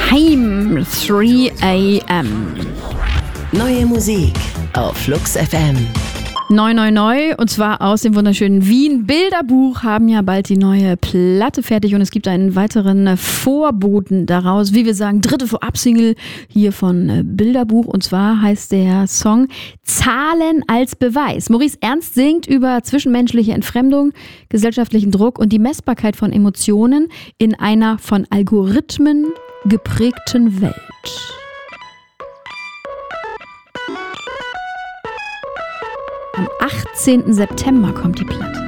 Heim, 3 a.m. Neue Musik auf Flux FM. Neu, und zwar aus dem wunderschönen Wien. Bilderbuch haben ja bald die neue Platte fertig und es gibt einen weiteren Vorboten daraus, wie wir sagen, dritte Vorab-Single hier von Bilderbuch, und zwar heißt der Song Zahlen als Beweis. Maurice Ernst singt über zwischenmenschliche Entfremdung, gesellschaftlichen Druck und die Messbarkeit von Emotionen in einer von Algorithmen geprägten Welt. Am 18. September kommt die Platte.